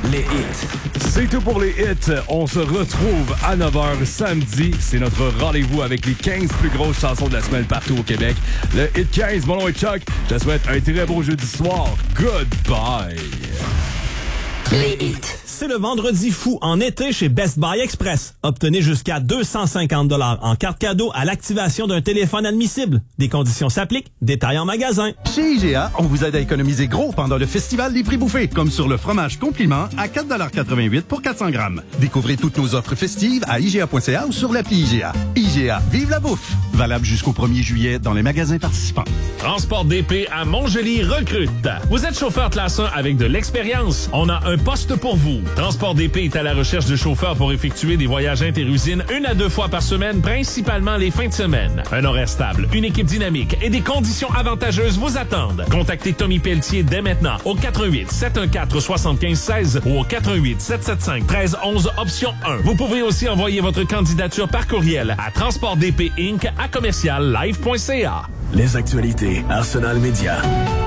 les hits. C'est tout pour les hits. On se retrouve à 9h samedi. C'est notre rendez-vous avec les 15 plus grosses chansons de la semaine partout au Québec. Le Hit 15, mon nom est Chuck. Je te souhaite un très beau jeudi soir. Goodbye. Les hits. C'est le vendredi fou en été chez Best Buy Express. Obtenez jusqu'à 250 $ en carte cadeau à l'activation d'un téléphone admissible. Des conditions s'appliquent. Détails en magasin. Chez IGA, on vous aide à économiser gros pendant le festival des prix bouffés, comme sur le fromage compliment à 4,88 $ pour 400 grammes. Découvrez toutes nos offres festives à IGA.ca ou sur l'appli IGA. IGA, vive la bouffe! Valable jusqu'au 1er juillet dans les magasins participants. Transport DP à Montjely recrute. Vous êtes chauffeur classe 1 avec de l'expérience. On a un poste pour vous. Transport DP est à la recherche de chauffeurs pour effectuer des voyages interusines 1 à 2 fois par semaine, principalement les fins de semaine. Un horaire stable, une équipe dynamique et des conditions avantageuses vous attendent. Contactez Tommy Pelletier dès maintenant au 88 714 75 16 ou au 88 775 13 11 option 1. Vous pouvez aussi envoyer votre candidature par courriel à transportdpinc@commerciallive.ca. Les actualités Arsenal Média.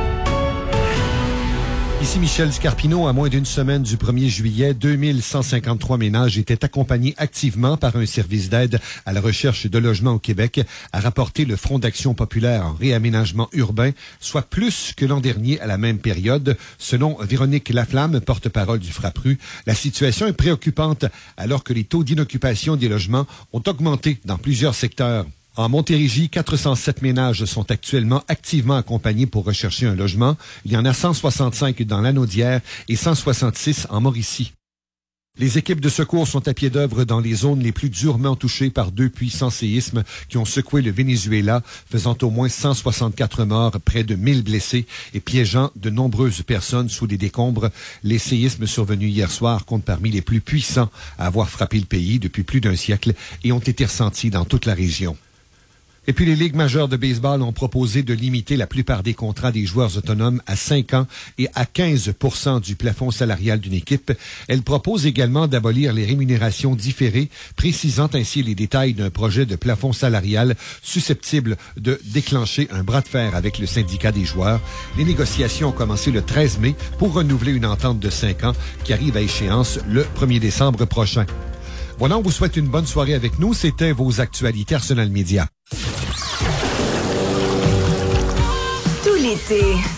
Ici Michel Scarpino. À moins d'une semaine du 1er juillet, 2153 ménages étaient accompagnés activement par un service d'aide à la recherche de logements au Québec, a rapporté le Front d'action populaire en réaménagement urbain, soit plus que l'an dernier à la même période. Selon Véronique Laflamme, porte-parole du Frappru, la situation est préoccupante alors que les taux d'inoccupation des logements ont augmenté dans plusieurs secteurs. En Montérégie, 407 ménages sont actuellement activement accompagnés pour rechercher un logement. Il y en a 165 dans l'Anaudière et 166 en Mauricie. Les équipes de secours sont à pied d'œuvre dans les zones les plus durement touchées par 2 puissants séismes qui ont secoué le Venezuela, faisant au moins 164 morts, près de 1000 blessés et piégeant de nombreuses personnes sous des décombres. Les séismes survenus hier soir comptent parmi les plus puissants à avoir frappé le pays depuis plus d'un siècle et ont été ressentis dans toute la région. Et puis, les ligues majeures de baseball ont proposé de limiter la plupart des contrats des joueurs autonomes à 5 ans et à 15 % du plafond salarial d'une équipe. Elles proposent également d'abolir les rémunérations différées, précisant ainsi les détails d'un projet de plafond salarial susceptible de déclencher un bras de fer avec le syndicat des joueurs. Les négociations ont commencé le 13 mai pour renouveler une entente de 5 ans qui arrive à échéance le 1er décembre prochain. Voilà, on vous souhaite une bonne soirée avec nous. C'était vos actualités Arsenal Média. Tout l'été,